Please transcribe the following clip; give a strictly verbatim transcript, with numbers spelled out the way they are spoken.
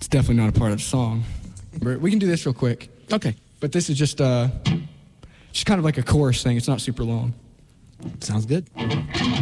It's definitely not a part of the song. We can do this real quick. Okay. But this is just uh, just kind of like a chorus thing. It's not super long. Sounds good.